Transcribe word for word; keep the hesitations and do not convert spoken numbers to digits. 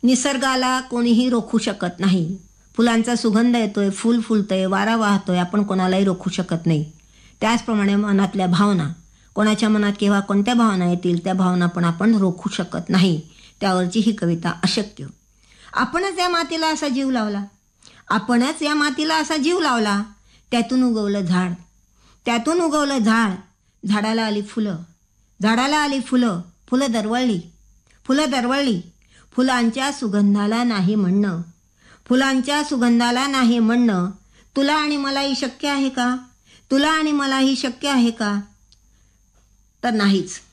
निसर्गाला कोणीही रोखू शकत नाही. फुलांचा सुगंध येतोय, फूल फुलतंय, वारा वाहतोय, आपण कोणालाही रोखू शकत नाही. त्याचप्रमाणे मनातल्या भावना, कोणाच्या मनात केव्हा कोणत्या भावना येतील त्या भावना पण आपण रोखू शकत नाही. त्यावरची ही कविता अशक्य. आपणच या मातीला असा जीव लावला, आपणच या मातीला असा जीव लावला. त्यातून उगवलं झाड, त्यातून उगवलं झाड. झाडाला आली फुलं, झाडाला आली फुलं. फुलं दरवळली, फुलं दरवळली. फुलांच्या सुगंधाला नाही म्हणणं, फुलांच्या सुगंधाला नाही म्हणणं. तुला आणि मलाही शक्य आहे का? तुला आणि मलाही शक्य आहे का? तर नाहीच.